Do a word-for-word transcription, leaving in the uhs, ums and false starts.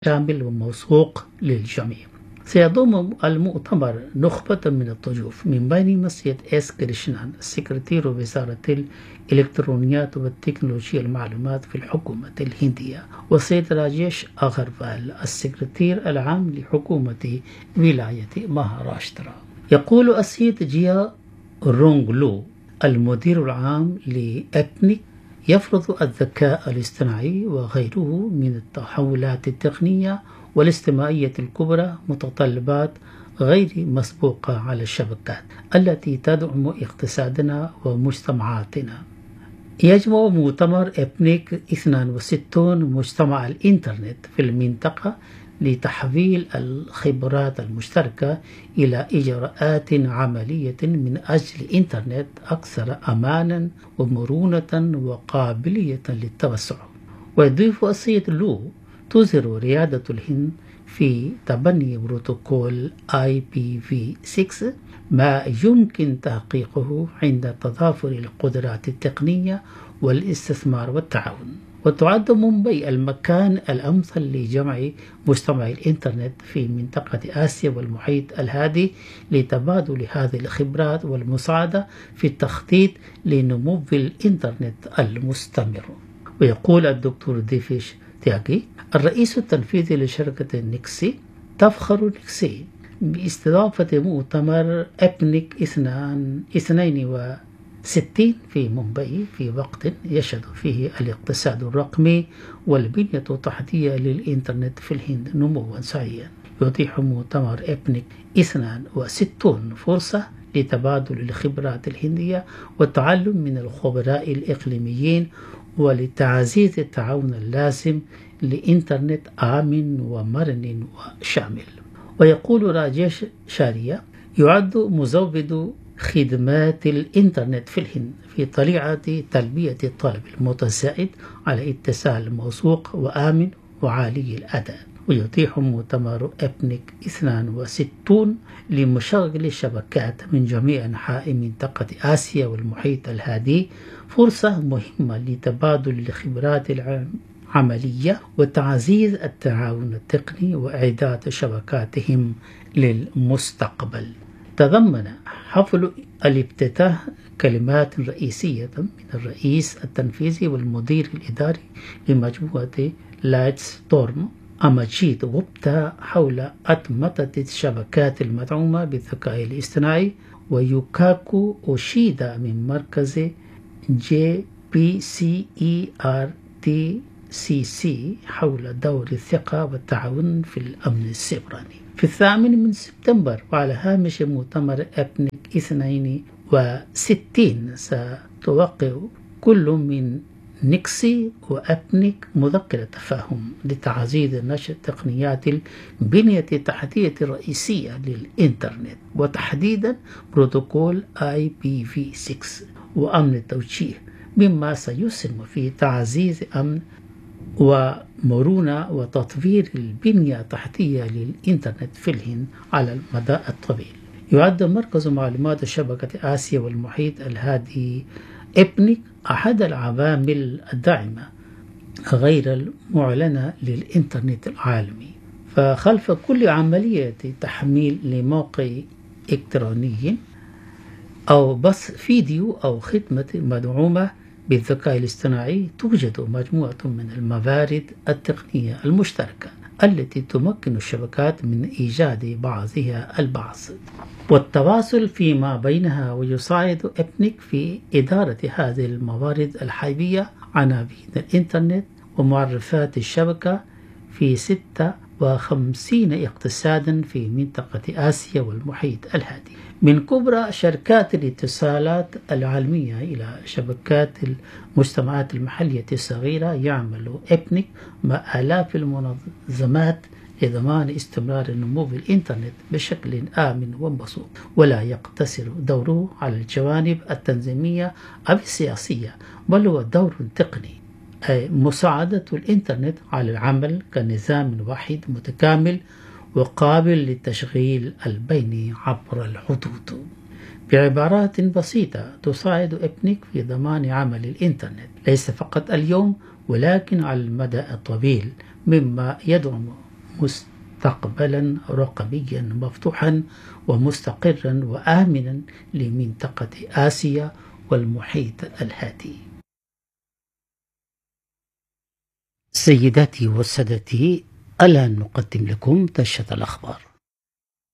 شامل وموثوق للجميع. سيضم المؤتمر نخبة من الضيوف من بين مسيد إس كريشنان سكرتير وزارة الإلكترونيات والتكنولوجيا المعلومات في الحكومة الهندية، والسيد راجيش أغروال السكرتير العام لحكومة ولاية مهاراشترا. يقول السيد جيا رونغلو المدير العام لأبنيك يفرض الذكاء الاصطناعي وغيره من التحولات التقنية والاجتماعية الكبرى متطلبات غير مسبوقة على الشبكات التي تدعم اقتصادنا ومجتمعاتنا. يجمع مؤتمر أبنيك اثنين وستين مجتمع الإنترنت في المنطقة لتحويل الخبرات المشتركة إلى إجراءات عملية من أجل إنترنت أكثر أمانا ومرونة وقابلية للتوسع. ويضيف السيد لو تظهر ريادة الهند في تبني بروتوكول آي بي في ستة ما يمكن تحقيقه عند تضافر القدرات التقنية والاستثمار والتعاون. وتعد مومباي المكان الأمثل لجمع مجتمع الإنترنت في منطقة آسيا والمحيط الهادي لتبادل هذه الخبرات والمساعدة في التخطيط لنمو الإنترنت المستمر. ويقول الدكتور ديفيش تياغي الرئيس التنفيذي لشركة نيكسي: تفخر نيكسي باستضافة مؤتمر أبنيك اثنين وستين في مومباي في وقت يشهد فيه الاقتصاد الرقمي والبنية التحتية للإنترنت في الهند نموا سريعا. يتيح مؤتمر أبنيك اثنين وستين فرصة لتبادل الخبرات الهندية والتعلم من الخبراء الإقليميين ولتعزيز التعاون اللازم لإنترنت آمن ومرن وشامل. ويقول راجيش شاريا: يعد مزود خدمات الإنترنت في الهند في طليعة تلبية الطلب المتزايد على اتصال موثوق وآمن وعالي الأداء. ويتيح مؤتمر أبنيك اثنين وستين لمشغل الشبكات من جميع أنحاء منطقة آسيا والمحيط الهادي فرصة مهمة لتبادل الخبرات العملية وتعزيز التعاون التقني وإعداد شبكاتهم للمستقبل. تضمن حفل الافتتاح كلمات رئيسية من الرئيس التنفيذي والمدير الإداري لمجموعة لايتستورم أماجيت غوبتا حول أتمتة الشبكات المدعومة بالذكاء الاصطناعي، ويوكاكو أوشيدا من مركز جي بي سي إي آر تي سي سي حول دور الثقة والتعاون في الأمن السيبراني. في الثامن من سبتمبر وعلى هامش مؤتمر أبنيك اثنين وستين ستوقع كل من نيكسي وأبنيك مذكرة تفاهم لتعزيز نشر تقنيات البنية التحتية الرئيسية للإنترنت وتحديدا بروتوكول آي بي في ستة وأمن التوجيه، مما سيسهم في تعزيز أمن ومرونة وتطوير البنية التحتية للإنترنت في الهند على المدى الطويل. يعد مركز معلومات شبكة آسيا والمحيط الهادي أبنيك أحد العوامل الداعمة غير المعلنة للإنترنت العالمي. فخلف كل عملية تحميل لموقع إلكتروني أو بث فيديو أو خدمة مدعومة بالذكاء الاصطناعي توجد مجموعة من الموارد التقنية المشتركة التي تمكن الشبكات من إيجاد بعضها البعض والتواصل فيما بينها، ويساعد أبنيك في إدارة هذه الموارد الحيوية عناوين الإنترنت ومعرفات الشبكة في ستة وخمسين اقتصادا في منطقة آسيا والمحيط الهادي، من كبرى شركات الاتصالات العالمية إلى شبكات المجتمعات المحلية الصغيرة. يعمل أبنيك مع آلاف المنظمات لضمان استمرار النمو في الإنترنت بشكل آمن ومبسوط، ولا يقتصر دوره على الجوانب التنظيمية أو السياسية، بل هو دور تقني أي مساعدة الإنترنت على العمل كنظام واحد متكامل وقابل للتشغيل البيني عبر الحدود. بعبارات بسيطة تساعد أبنيك في ضمان عمل الإنترنت ليس فقط اليوم ولكن على المدى الطويل، مما يدعم مستقبلا رقميا مفتوحا ومستقرا وآمنا لمنطقة آسيا والمحيط الهادي. سيداتي وسادتي، الآن نقدم لكم دشة الأخبار.